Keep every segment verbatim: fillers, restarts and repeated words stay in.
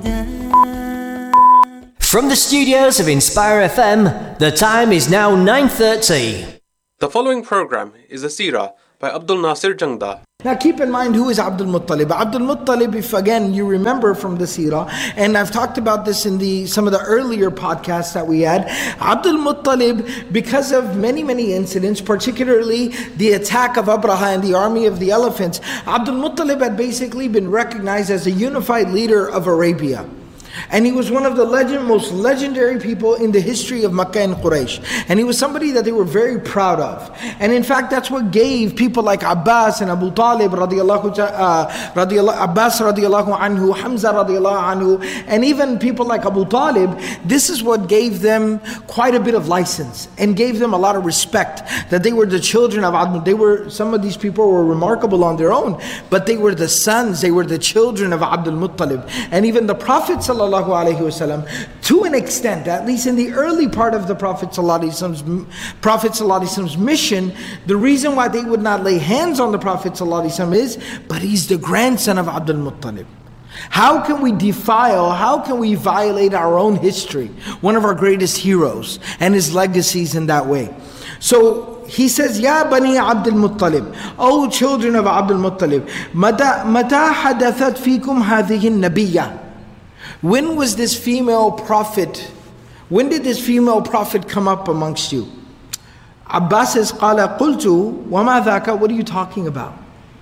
From the studios of Inspire F M, the time is now nine thirty. The following program is a seerah by Abdul Nasir Jangda. Now keep in mind, who is Abdul Muttalib? Abdul Muttalib, if again you remember from the seerah, and I've talked about this in the some of the earlier podcasts that we had, Abdul Muttalib, because of many, many incidents, particularly the attack of Abraha and the army of the elephants, Abdul Muttalib had basically been recognized as a unified leader of Arabia. And he was one of the legend, most legendary people in the history of Makkah and Quraysh. And he was somebody that they were very proud of. And in fact, that's what gave people like Abbas and Abu Talib radiallahu, uh, radiallahu, Abbas radiallahu anhu, Hamza radiallahu anhu, and even people like Abu Talib, this is what gave them quite a bit of license and gave them a lot of respect, that they were the children of Abdul. They were, some of these people were remarkable on their own, but they were the sons, they were the children of Abdul Muttalib. And even the Prophet sallallahu Alaihi Wasallam, to an extent, at least in the early part of the Prophet Sallallahu Alaihi Wasallam's, Prophet Sallallahu Alaihi Wasallam's mission, the reason why they would not lay hands on the Prophet Sallallahu Alaihi Wasallam is, but he's the grandson of Abdul Muttalib. How can we defile, how can we violate our own history, one of our greatest heroes, and his legacies in that way? So he says, Ya Bani Abdul Muttalib, O children of Abdul Muttalib, Mata mata hadathat fikum hadhihi nabiyya. When was this female prophet, when did this female prophet come up amongst you? Abbas says, قَالَ قُلْتُ وَمَا ذَاكَ. What are you talking about?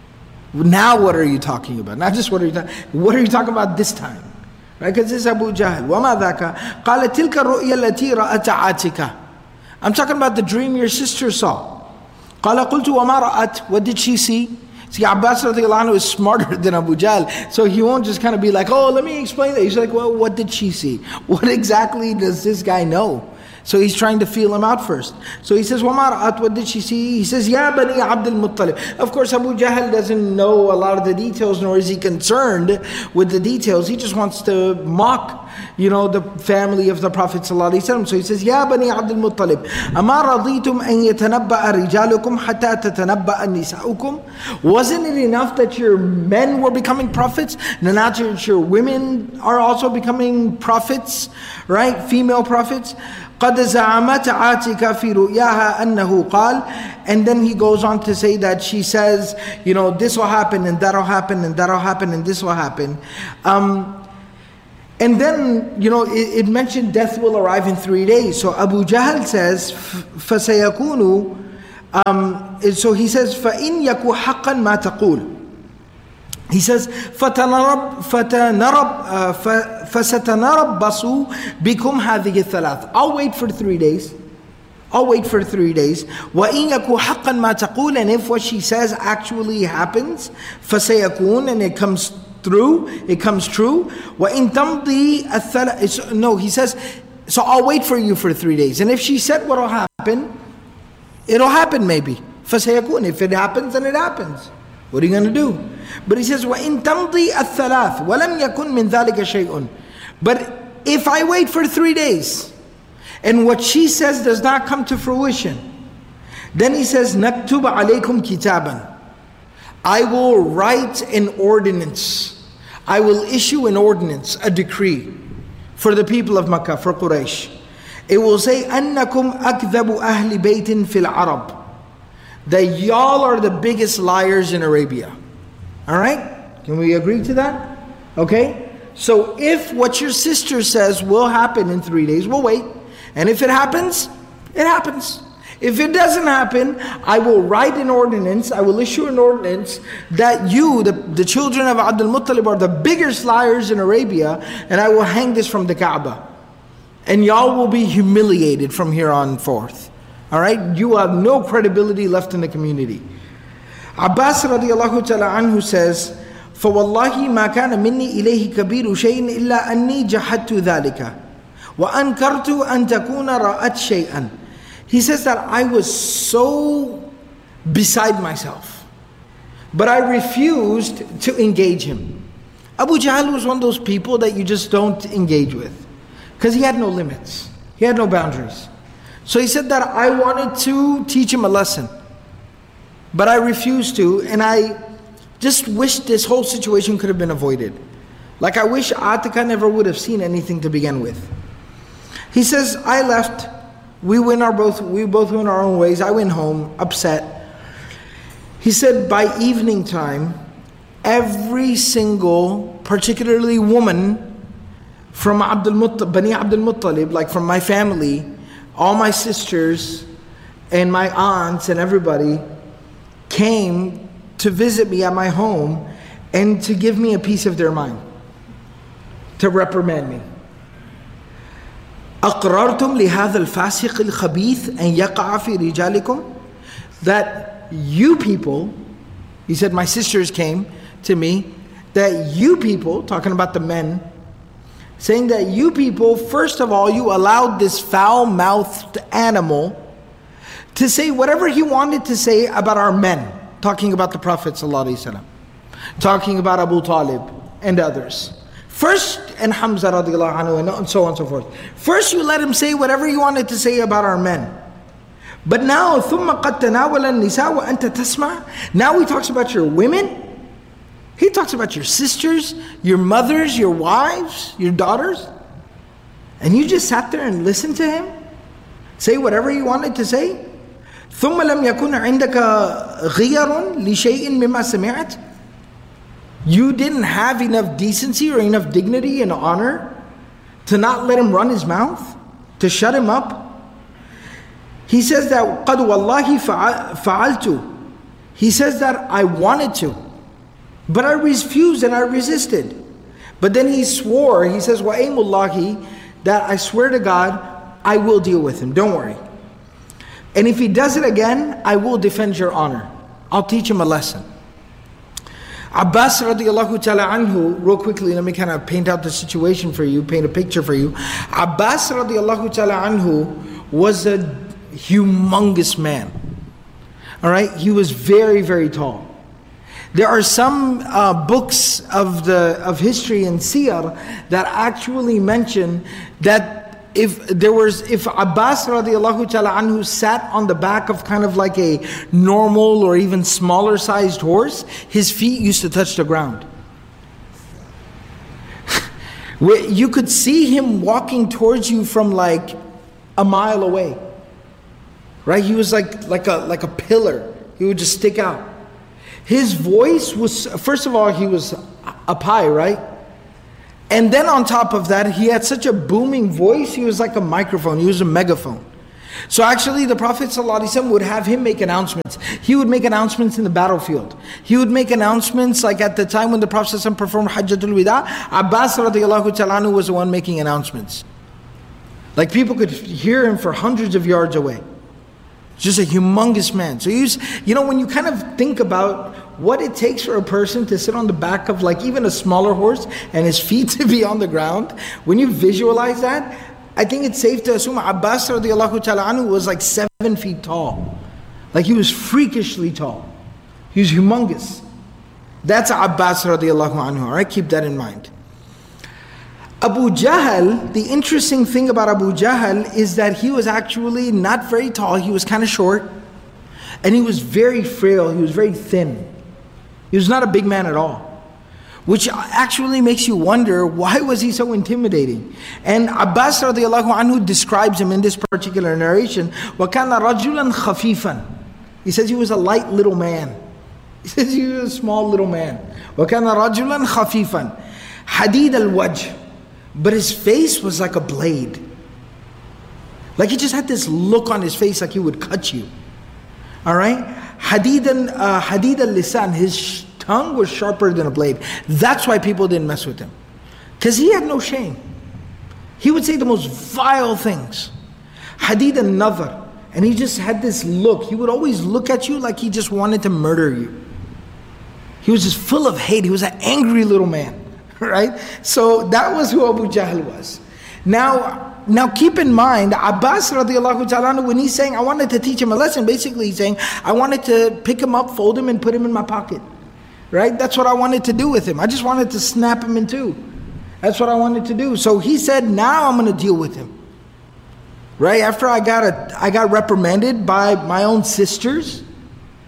Now what are you talking about? Not just what are you talking, what are you talking about this time? Right? Because this is Abu Jahl. وَمَا ذَاكَ قَالَ تِلْكَ الرُّؤْيَا الَّتِي رَأَتْ عَاتِكَ. I'm talking about the dream your sister saw. قَالَ قُلْتُ وَمَا رَأَتْ. What did she see? See, Abbas radiallahu anhu is smarter than Abu Jahl, so he won't just kind of be like, oh, let me explain that. He's like, well, what did she see? What exactly does this guy know? So he's trying to feel him out first. So he says, وَمَا رَأَتْ. What did she see? He says, Ya Bani Abdul Muttalib. Of course, Abu Jahl doesn't know a lot of the details, nor is he concerned with the details. He just wants to mock, you know, the family of the Prophet ﷺ. So he says, Ya Bani Abdul Muttalib, أَمَا رَضِيتُمْ أَن يَتَنَبَّأَ رِجَالُكُمْ حَتَّى تَتَنَبَّأَ نِسَاؤُكُمْ. Wasn't it enough that your men were becoming prophets? Now not that your women are also becoming prophets, right? Female prophets. قَدْ زَعَمَتْ عَاتِكَ فِي رُؤْيَاهَا أَنَّهُ قَالَ. And then he goes on to say that she says, you know, this will happen and that'll happen and that'll happen and this will happen. Um, And then, you know, it, it mentioned death will arrive in three days. So Abu Jahl says, فَسَيَكُونُ um, So he says, فَإِنْ يَكُ حَقًّا مَا تَقُولُ. He says, فَتَنَرَبْ فَتَنَرَبْ فَسَتَنَرَبَّصُ بِكُمْ هَذِهِ الثَّلَاثِ. I'll wait for three days. I'll wait for three days. وَإِنْ يَكُ حَقًّا مَا تَقُولُ. And if what she says actually happens, فَسَيَكُونُ, and it comes through, it comes true. وَإِن تَمْضِي الثَّلَاثِ. No, he says, so I'll wait for you for three days. And if she said what'll happen, it'll happen maybe. فَسَيَكُونُ. If it happens, then it happens. What are you going to do? But he says, وَإِن تَمْضِي الثَّلَاثِ وَلَمْ يَكُنْ مِنْ ذَلِكَ شَيْءٌ. But if I wait for three days, and what she says does not come to fruition, then he says, نَكْتُبَ عَلَيْكُمْ كِتَابًا. I will write an ordinance. I will issue an ordinance, a decree for the people of Makkah, for Quraysh. It will say, أَنَّكُمْ أَكْذَبُ أَهْلِ بَيْتٍ فِي الْعَرَبِ. That y'all are the biggest liars in Arabia. Alright? Can we agree to that? Okay? So if what your sister says will happen in three days, we'll wait. And if it happens, it happens. If it doesn't happen, I will write an ordinance, I will issue an ordinance that you, the, the children of Abdul Muttalib, are the biggest liars in Arabia, and I will hang this from the Kaaba. And y'all will be humiliated from here on forth. Alright? You have no credibility left in the community. Abbas radiallahu ta'ala anhu says, فَوَاللَّهِ مَا كَانَ مِنِّي إِلَيْهِ كَبِيرُ شَيْءٍ إِلَّا أَنِّي جَحَدْتُ ذَلِكَ وَأَنْكَرْتُ أَن تَكُونَ رَأَتْ شَيْئًا. He says that I was so beside myself, but I refused to engage him. Abu Jahl was one of those people that you just don't engage with, because he had no limits, he had no boundaries. So he said that I wanted to teach him a lesson, but I refused to, and I just wished this whole situation could have been avoided. Like I wish Atika never would have seen anything to begin with. He says, I left. We went our both we both went our own ways. I went home upset. He said by evening time, every single, particularly woman from Abdul Muttalib, Bani Abdul Muttalib, like from my family, all my sisters and my aunts and everybody came to visit me at my home and to give me a piece of their mind, to reprimand me. أقررتم لهذا الفاسق الخبيث أن يقع في رجالكم? That you people, he said my sisters came to me, that you people, talking about the men, saying that you people, first of all, you allowed this foul-mouthed animal to say whatever he wanted to say about our men, talking about the Prophet ﷺ, talking about Abu Talib and others. First, and Hamza radiallahu anhu, and so on and so forth. First you let him say whatever he wanted to say about our men. But now, ثُمَّ قَدْ تَنَاوَلَ النِّسَاءَ وَأَنْتَ تَسْمَعُ. Now he talks about your women. He talks about your sisters, your mothers, your wives, your daughters. And you just sat there and listened to him say whatever he wanted to say. ثُمَّ لَمْ يَكُنْ عِنْدَكَ غِيَرٌ لِشَيْءٍ مِمَّا سَمِعَتْ. You didn't have enough decency or enough dignity and honor to not let him run his mouth, to shut him up. He says that قَدْ وَاللَّهِ فَعَلْتُ. He says that I wanted to, but I refused and I resisted. But then he swore, he says, وَأَيْمُ اللَّهِ, that I swear to God, I will deal with him, don't worry. And if he does it again, I will defend your honor. I'll teach him a lesson. Abbas radiallahu ta'ala anhu, real quickly, let me kind of paint out the situation for you, paint a picture for you. Abbas radiallahu ta'ala anhu was a humongous man. All right, he was very, very tall. There are some uh, books of the of history and siyar that actually mention that if there was, if Abbas radiallahu ta'ala anhu sat on the back of kind of like a normal or even smaller sized horse, his feet used to touch the ground. You could see him walking towards you from like a mile away. Right? He was like, like a like a pillar. He would just stick out. His voice was, first of all, he was up high, right? And then on top of that, he had such a booming voice, he was like a microphone, he was a megaphone. So actually the Prophet ﷺ would have him make announcements. He would make announcements in the battlefield. He would make announcements like at the time when the Prophet ﷺ performed Hajjatul Wida, Abbas radiallahu ta'ala anhu was the one making announcements. Like people could hear him for hundreds of yards away. Just a humongous man. So you, you know, when you kind of think about what it takes for a person to sit on the back of like even a smaller horse and his feet to be on the ground, when you visualize that, I think it's safe to assume Abbas radiallahu ta'ala anhu was like seven feet tall. Like he was freakishly tall. He was humongous. That's Abbas radiallahu anhu, all right? Keep that in mind. Abu Jahl, the interesting thing about Abu Jahl is that he was actually not very tall, he was kind of short, and he was very frail, he was very thin. He was not a big man at all, which actually makes you wonder, why was he so intimidating? And Abbas radiallahu anhu describes him in this particular narration, وَكَانَ رَجُلًا خَفِيفًا. He says he was a light little man. He says he was a small little man. وَكَانَ رَجُلًا خَفِيفًا حَدِيدَ الْوَجْهِ. But his face was like a blade. Like he just had this look on his face like he would cut you. Alright? Hadidan, uh, Hadid al-lisan, his tongue was sharper than a blade. That's why people didn't mess with him. Because he had no shame. He would say the most vile things. Hadid al-nazar. And he just had this look. He would always look at you like he just wanted to murder you. He was just full of hate. He was an angry little man. Right? So that was who Abu Jahl was. Now, now keep in mind, Abbas radiallahu ta'ala, when he's saying, I wanted to teach him a lesson, basically he's saying, I wanted to pick him up, fold him, and put him in my pocket. Right? That's what I wanted to do with him. I just wanted to snap him in two. That's what I wanted to do. So he said, now I'm going to deal with him. Right? After I got a, I got reprimanded by my own sisters,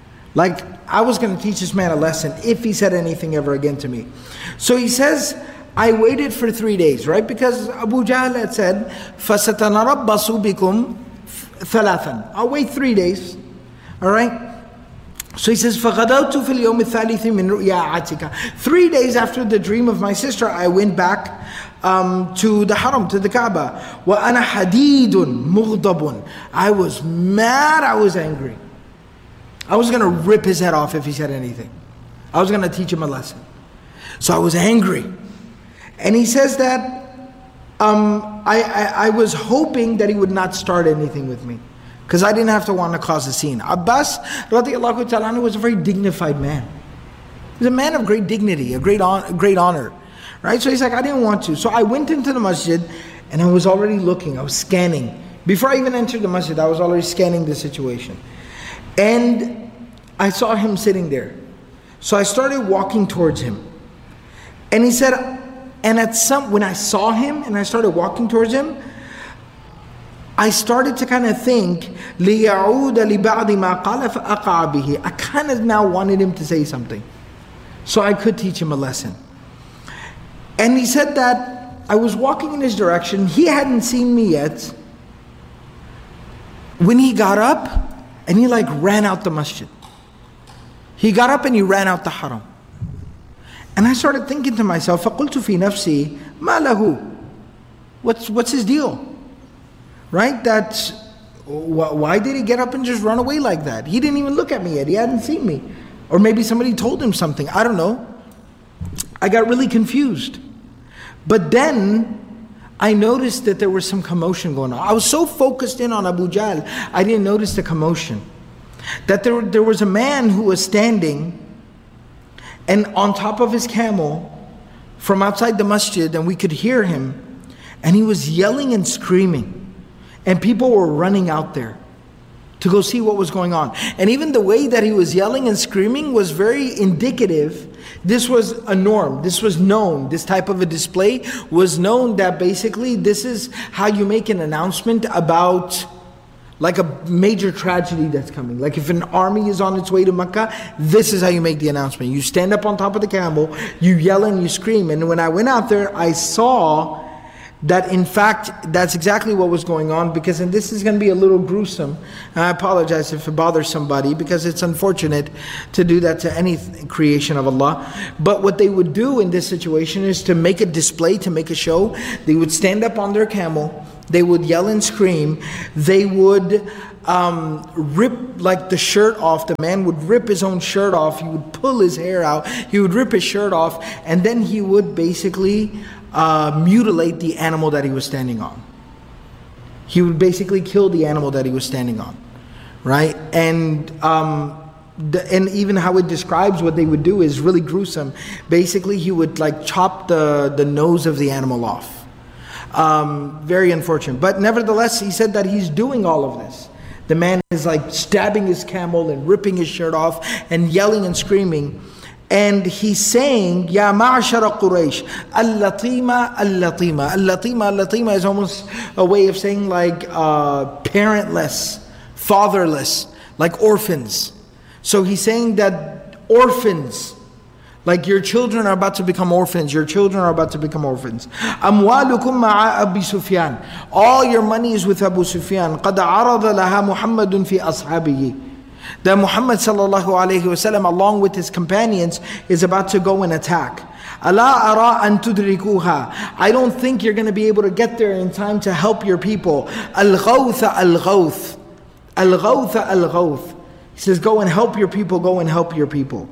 like I was going to teach this man a lesson if he said anything ever again to me. So he says, I waited for three days, right? Because Abu Jahl had said, فَسَتَنَرَبَّصُ بِكُمْ ثَلَاثًا. I'll wait three days, all right? So he says, فَغَدَوْتُ فِي الْيَوْمِ الثَّالِثِ مِنْ رُؤْيَا عَاتِكَ. Three days after the dream of my sister, I went back um, to the Haram, to the Kaaba. وَأَنَا حَدِيدٌ مُغْضَبٌ. I was mad, I was angry. I was going to rip his head off if he said anything. I was going to teach him a lesson. So I was angry. And he says that um, I, I, I was hoping that he would not start anything with me, because I didn't have to want to cause a scene. Abbas radiallahu ta'ala anhu was a very dignified man. He's a man of great dignity, a great, on, great honor. Right? So he's like, I didn't want to. So I went into the masjid and I was already looking, I was scanning. Before I even entered the masjid, I was already scanning the situation. And I saw him sitting there. So I started walking towards him. And he said, and at some, when I saw him and I started walking towards him, I started to kind of think, لِيَعُودَ لِبَعْضِ مَا قَالَ فَأَقَعَ بِهِ. I kind of now wanted him to say something, so I could teach him a lesson. And he said that I was walking in his direction, he hadn't seen me yet, when he got up, and he like ran out the masjid. He got up and he ran out the haram. And I started thinking to myself, فَقُلْتُ فِي نَفْسِي مَا لَهُ. What's, what's his deal? Right? That's, why did he get up and just run away like that? He didn't even look at me yet. He hadn't seen me. Or maybe somebody told him something. I don't know. I got really confused. But then I noticed that there was some commotion going on. I was so focused in on Abu Jahl, I didn't notice the commotion. That there, there was a man who was standing and on top of his camel from outside the masjid, and we could hear him, and he was yelling and screaming. And people were running out there to go see what was going on. And even the way that he was yelling and screaming was very indicative. This was a norm. This was known. This type of a display was known, that basically this is how you make an announcement about like a major tragedy that's coming. Like if an army is on its way to Mecca, this is how you make the announcement. You stand up on top of the camel, you yell and you scream. And when I went out there, I saw that in fact, that's exactly what was going on, because, and this is going to be a little gruesome, and I apologize if it bothers somebody, because it's unfortunate to do that to any creation of Allah. But what they would do in this situation is to make a display, to make a show. They would stand up on their camel, they would yell and scream, they would um, rip like the shirt off. The man would rip his own shirt off, he would pull his hair out, he would rip his shirt off, and then he would basically Uh, mutilate the animal that he was standing on. He would basically kill the animal that he was standing on, right? And um, the, and even how it describes what they would do is really gruesome. Basically, he would like chop the, the nose of the animal off. Um, very unfortunate. But nevertheless, he said that he's doing all of this. The man is like stabbing his camel and ripping his shirt off and yelling and screaming. And he's saying, Ya ma'ashara Quraysh, al-latima, al-latima. Al-latima, al-latima is almost a way of saying like uh, parentless, fatherless, like orphans. So he's saying that orphans, like your children are about to become orphans, your children are about to become orphans. Amwalukum ma'a Abi Sufyan. All your money is with Abu Sufyan. قَدْ عَرَضَ لَهَا مُحَمَّدٌ فِي أَصْحَابِهِ. That Muhammad sallallahu alayhi wasallam, along with his companions, is about to go and attack. أَلَا أَرَىٰ أَن تُدْرِكُوهَا. I don't think you're going to be able to get there in time to help your people. Al-Ghawth, Al-Ghawth. Al-Ghawth, Al-Ghawth. He says, go and help your people, go and help your people.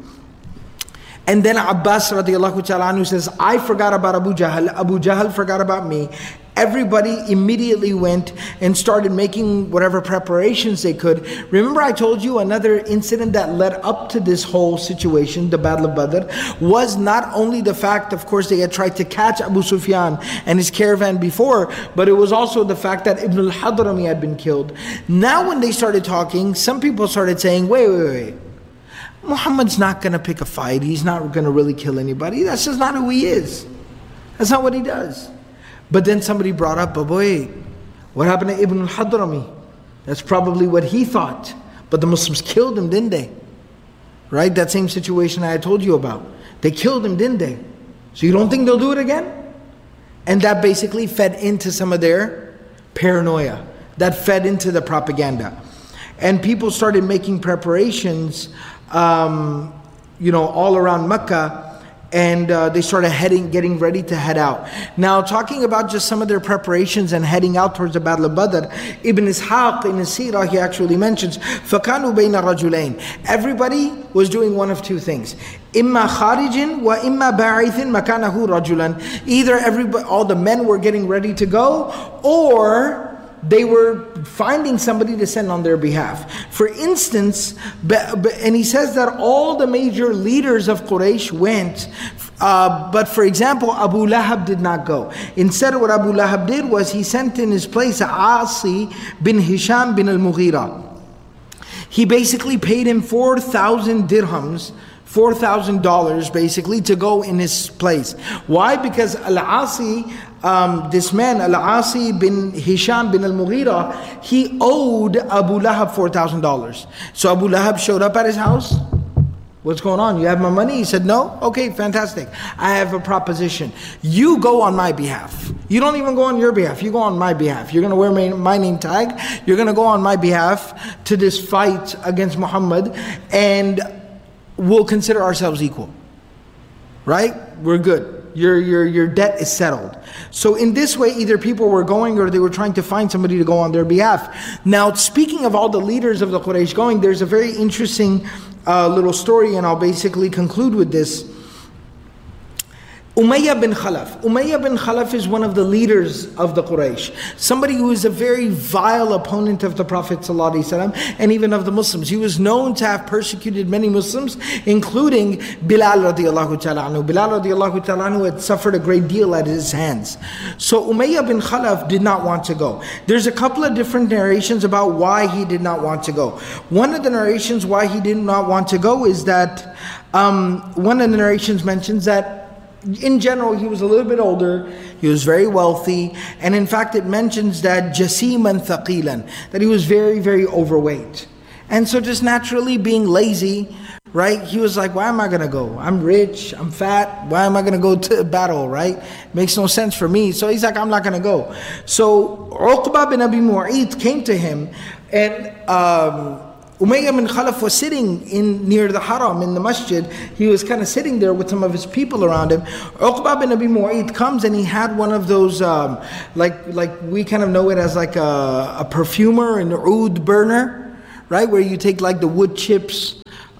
And then Abbas radiallahu ta'ala anhu says, I forgot about Abu Jahl, Abu Jahl forgot about me. Everybody immediately went and started making whatever preparations they could. Remember I told you another incident that led up to this whole situation, the Battle of Badr, was not only the fact, of course, they had tried to catch Abu Sufyan and his caravan before, but it was also the fact that Ibn al-Hadrami had been killed. Now when they started talking, some people started saying, wait, wait, wait. Muhammad's not going to pick a fight. He's not going to really kill anybody. That's just not who he is. That's not what he does. But then somebody brought up, but wait, what happened to Ibn al-Hadrami? That's probably what he thought. But the Muslims killed him, didn't they? Right? That same situation I had told you about. They killed him, didn't they? So you don't think they'll do it again? And that basically fed into some of their paranoia. That fed into the propaganda. And people started making preparations, um, you know, all around Mecca. And uh, they started heading, getting ready to head out. Now, talking about just some of their preparations and heading out towards the Battle of Badr, Ibn Ishaq in his Sirah, he actually mentions, فَكَانُوا بَيْنَ رَجُلَيْنِ. Everybody was doing one of two things. إِمَّا خَارِجٍ وَإِمَّا بَاعِثٍ مَكَانَهُ رَجُلًا. Either everybody, all the men were getting ready to go, or they were finding somebody to send on their behalf. For instance, and he says that all the major leaders of Quraysh went, uh, but for example, Abu Lahab did not go. Instead, what Abu Lahab did was he sent in his place Asi bin Hisham bin al-Mughira. He basically paid him four thousand dirhams, four thousand dollars basically, to go in his place. Why? Because Al-Asi, um, this man, Al-Asi bin Hisham bin al-Mughira, he owed Abu Lahab four thousand dollars. So Abu Lahab showed up at his house. What's going on? You have my money? He said, no? Okay, fantastic. I have a proposition. You go on my behalf. You don't even go on your behalf. You go on my behalf. You're going to wear my, my name tag. You're going to go on my behalf to this fight against Muhammad, and we'll consider ourselves equal. Right? We're good. Your, your, your debt is settled. So in this way, either people were going or they were trying to find somebody to go on their behalf. Now, speaking of all the leaders of the Quraysh going, there's a very interesting uh, little story, and I'll basically conclude with this. Umayyah bin Khalaf. Umayyah bin Khalaf is one of the leaders of the Quraysh. Somebody who is a very vile opponent of the Prophet ﷺ and even of the Muslims. He was known to have persecuted many Muslims, including Bilal radiallahu ta'ala anhu. Bilal radiallahu ta'ala anhu had suffered a great deal at his hands. So Umayyah bin Khalaf did not want to go. There's a couple of different narrations about why he did not want to go. One of the narrations why he did not want to go is that um, one of the narrations mentions that in general, he was a little bit older, he was very wealthy, and in fact it mentions that jasiman thaqilan, that he was very, very overweight. And so just naturally being lazy, right, he was like, why am I going to go? I'm rich, I'm fat, why am I going to go to battle, right? Makes no sense for me. So he's like, I'm not going to go. So Uqba bin Abi Mu'ayt came to him, and um, Umayyah bin Khalaf was sitting in near the Haram in the masjid. He was kind of sitting there with some of his people around him. Uqba bin Abi Mu'ayt comes and he had one of those, um, like like we kind of know it as like a, a perfumer, an oud burner, right? Where you take like the wood chips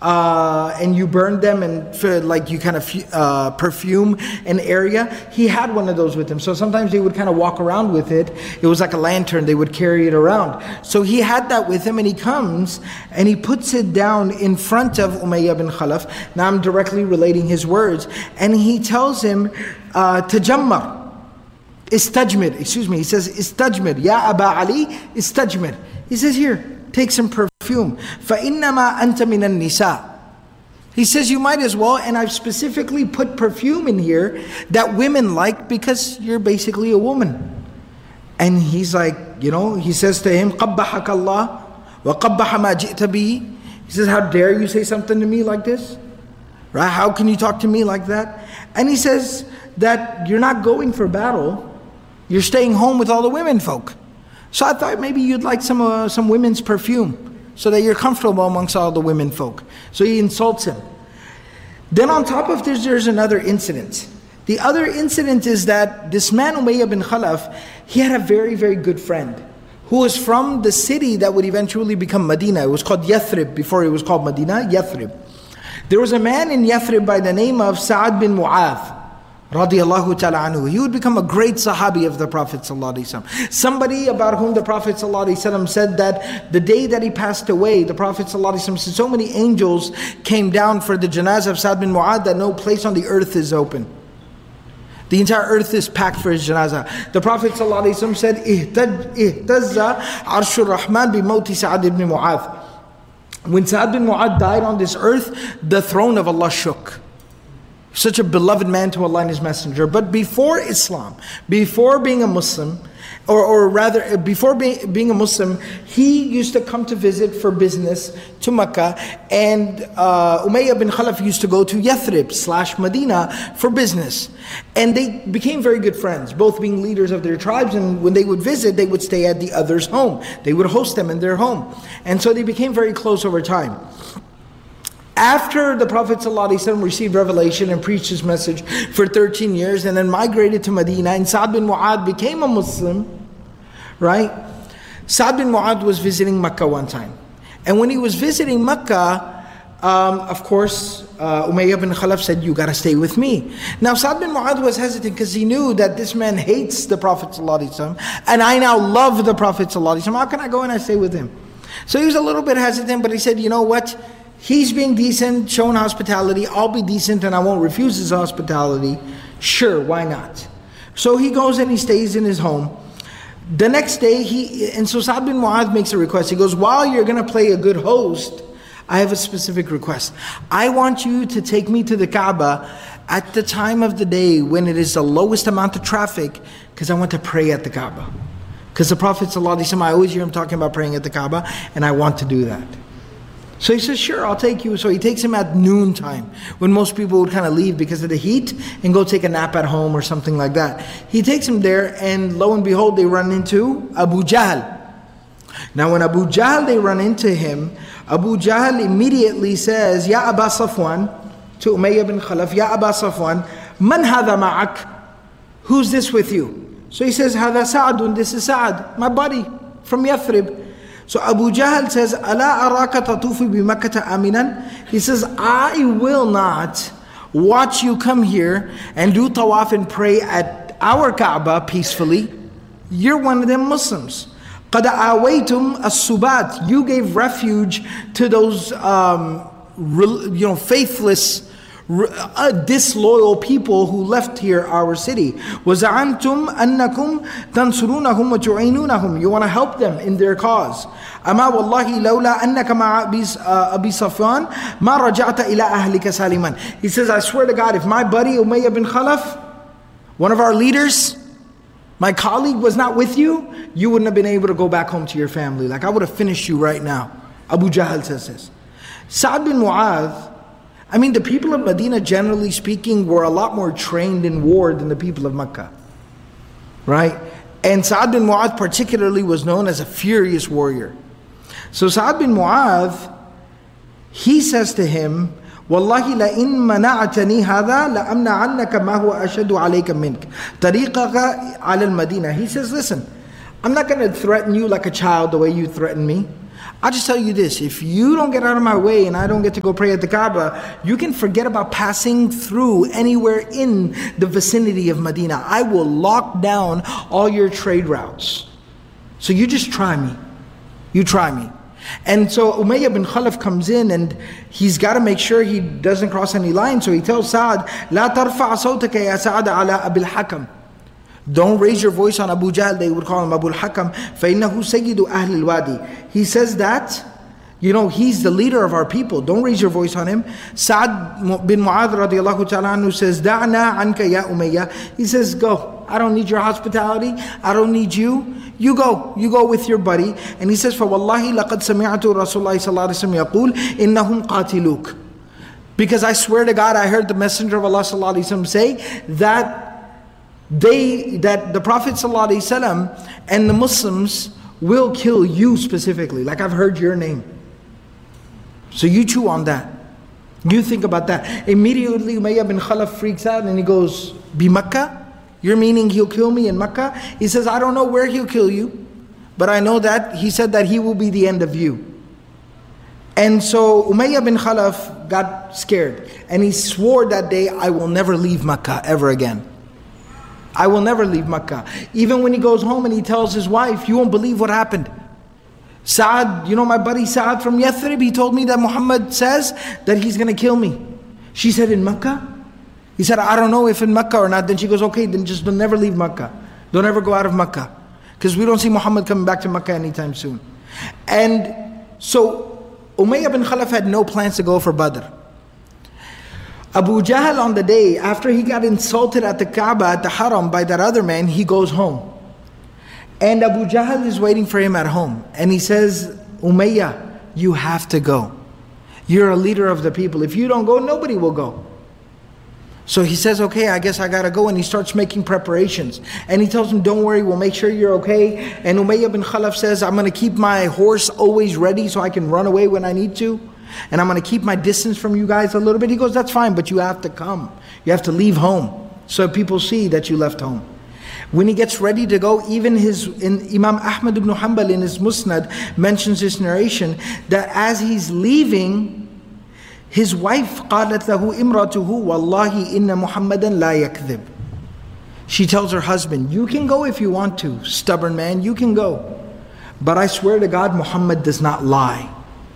uh, and you burn them and for, like you kind of uh, perfume an area. He had one of those with him. So sometimes they would kind of walk around with it. It was like a lantern. They would carry it around. So he had that with him, and he comes and he puts it down in front of Umayyah bin Khalaf. Now I'm directly relating his words. And he tells him, uh, Tajammar, istajmir, excuse me. He says, istajmir, ya Aba Ali, istajmir. He says, here, take some perfume. فَإِنَّمَا أَنْتَ مِنَ النِّسَاءِ. He says, you might as well, and I've specifically put perfume in here that women like because you're basically a woman. And he's like, you know, he says to him, قَبَّحَكَ اللَّهُ وَقَبَّحَ مَا جِئْتَ بِهِ. He says, how dare you say something to me like this? Right? How can you talk to me like that? And he says that you're not going for battle, you're staying home with all the women folk. So I thought maybe you'd like some uh, some women's perfume, so that you're comfortable amongst all the women folk. So he insults him. Then on top of this, there's another incident. The other incident is that this man Umayyah bin Khalaf, he had a very, very good friend who was from the city that would eventually become Medina. It was called Yathrib before it was called Medina, Yathrib. There was a man in Yathrib by the name of Sa'ad bin Mu'adh, radiyallahu ta'ala anhu. He would become a great sahabi of the Prophet sallallahu alaihi wasallam. Somebody about whom the Prophet sallallahu alaihi wasallam said that the day that he passed away, the Prophet sallallahu alaihi wasallam said so many angels came down for the janazah of Sa'ad bin Mu'adh that no place on the earth is open. The entire earth is packed for his janazah. The Prophet sallallahu alaihi wasallam said, "Ihtazza arshur rahman bi mawti Sa'ad ibn Mu'adh." When Sa'ad bin Mu'adh died on this earth, the throne of Allah shook. Such a beloved man to Allah and His Messenger. But before Islam, before being a Muslim, or, or rather before being, being a Muslim, he used to come to visit for business to Mecca, and uh, Umayyah bin Khalaf used to go to Yathrib slash Medina for business. And they became very good friends, both being leaders of their tribes, and when they would visit, they would stay at the other's home. They would host them in their home. And so they became very close over time. After the Prophet ﷺ received revelation and preached his message for thirteen years and then migrated to Medina, and Sa'd bin Mu'adh became a Muslim, right? Sa'd bin Mu'adh was visiting Mecca one time. And when he was visiting Mecca, um, of course, uh, Umayyah bin Khalaf said, you gotta stay with me. Now Sa'd bin Mu'adh was hesitant because he knew that this man hates the Prophet ﷺ, and I now love the Prophet ﷺ. How can I go and I stay with him? So he was a little bit hesitant, but he said, you know what? He's being decent, showing hospitality. I'll be decent and I won't refuse his hospitality. Sure, why not? So he goes and he stays in his home. The next day, he and so Sa'd bin Mu'adh makes a request. He goes, while you're going to play a good host, I have a specific request. I want you to take me to the Kaaba at the time of the day when it is the lowest amount of traffic, because I want to pray at the Kaaba. Because the Prophet ﷺ, I always hear him talking about praying at the Kaaba, and I want to do that. So he says, sure, I'll take you. So he takes him at noon time, when most people would kind of leave because of the heat and go take a nap at home or something like that. He takes him there, and lo and behold, they run into Abu Jahl. Now when Abu Jahl, they run into him, Abu Jahl immediately says, Ya Aba Safwan, to Umayyah bin Khalaf, Ya Aba Safwan, Man hadha ma'ak? Who's this with you? So he says, Hadha Sa'adun, this is Sa'ad, my buddy from Yathrib. So Abu Jahl says, Ala araka tatufi bi Makkah aminan? He says, I will not watch you come here and do tawaf and pray at our Kaaba peacefully. You're one of them Muslims. قَدْ آوَيْتُمْ السُّبَاتِ You gave refuge to those um, you know, faithless, uh, disloyal people who left here our city. وَزَعَمْتُمْ أَنَّكُمْ تَنْصُرُونَهُمْ وَتُعِينُونَهُم You want to help them in their cause. أما والله لولا أنك مع أبي صفوان ما رجعت إلى أهلك سالما. He says, I swear to God, if my buddy Umayyah bin Khalaf, one of our leaders, my colleague, was not with you, you wouldn't have been able to go back home to your family. Like I would have finished you right now. Abu Jahl says this. Sa'd bin Mu'adh, I mean the people of Medina generally speaking were a lot more trained in war than the people of Mecca. Right? And Sa'd bin Mu'adh particularly was known as a furious warrior. So Sa'd bin Mu'adh, he says to him, Wallahi la in mana'atani hadha la amna'annaka ma huwa ashadu alayka mink tariqaka ala al-Madina. He says, listen, I'm not going to threaten you like a child the way you threaten me. I'll just tell you this, if you don't get out of my way and I don't get to go pray at the Kaaba, you can forget about passing through anywhere in the vicinity of Medina. I will lock down all your trade routes. So you just try me. You try me. And so Umayyah bin Khalaf comes in and he's got to make sure he doesn't cross any lines. So he tells Sa'd, لا ترفع صوتك يا سعد على أبي الحكم. Don't raise your voice on Abu Jahl. They would call him Abu al-Hakam. فَإِنَّهُ سَيِّدُ أَهْلِ الْوَادِ He says that, you know, he's the leader of our people. Don't raise your voice on him. Sa'd bin Mu'adh radiallahu ta'ala anhu says, دَعْنَا عَنْكَ يَا Umayyah. He says, go. I don't need your hospitality. I don't need you. You go. You go with your buddy. And he says, فَوَاللَّهِ لَقَدْ سَمِعْتُ رَسُولَ اللَّهِ صَلَّى اللَّهُ عَلَيْهِ وَسَلَّمَ يَقُولُ إِنَّهُمْ قَاتِلُوكَ Because I swear to God, I heard the Messenger of Allah sallallahu alaihi wasallam say that they, that the Prophet sallallahu alaihi wasallam and the Muslims will kill you specifically. Like I've heard your name. So you chew on that. You think about that. Immediately Umayyah bin Khalaf freaks out and he goes, Bi Makkah? You're meaning he'll kill me in Makkah? He says, I don't know where he'll kill you, but I know that he said that he will be the end of you. And so Umayyah bin Khalaf got scared and he swore that day, I will never leave Makkah ever again. I will never leave Makkah. Even when he goes home and he tells his wife, you won't believe what happened. Sa'd, you know my buddy Sa'd from Yathrib, he told me that Muhammad says that he's going to kill me. She said, in Makkah? He said, I don't know if in Makkah or not. Then she goes, okay, then just don't never leave Makkah. Don't ever go out of Makkah. Because we don't see Muhammad coming back to Makkah anytime soon. And so Umayyah bin Khalaf had no plans to go for Badr. Abu Jahl, on the day after he got insulted at the Kaaba, at the Haram, by that other man, he goes home. And Abu Jahl is waiting for him at home. And he says, Umayyah, you have to go. You're a leader of the people. If you don't go, nobody will go. So he says, okay, I guess I gotta go. And he starts making preparations. And he tells him, don't worry, we'll make sure you're okay. And Umayyah bin Khalaf says, I'm gonna keep my horse always ready so I can run away when I need to. And I'm gonna keep my distance from you guys a little bit. He goes, that's fine, but you have to come. You have to leave home so people see that you left home. When he gets ready to go, even his in Imam Ahmad ibn Hanbal in his Musnad mentions this narration that as he's leaving, his wife قالت له امرأته والله إن محمدا لا يكذب. She tells her husband, you can go if you want to, stubborn man, you can go. But I swear to God, Muhammad does not lie.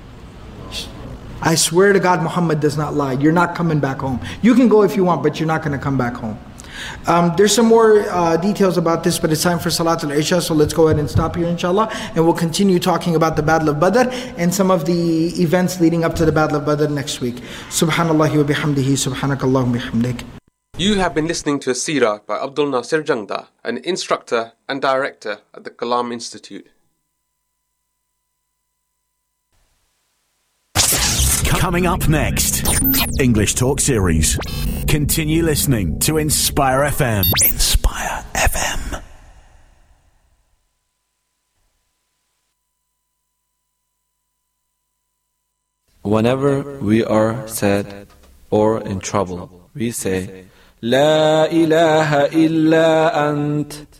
I swear to God, Muhammad does not lie. You're not coming back home. You can go if you want, but you're not going to come back home. Um, there's some more uh, details about this, but it's time for Salat al-Isha, so let's go ahead and stop here inshallah, and we'll continue talking about the Battle of Badr and some of the events leading up to the Battle of Badr next week. Subhanallahi wa bihamdihi, subhanakallahumma bihamdik. You have been listening to a seerah by Abdul Nasir Jangda, an instructor and director at the Kalam Institute. Coming up next, English Talk Series. Continue listening to Inspire F M. Inspire F M. Whenever we are sad or in trouble, we say, La ilaha illa ant.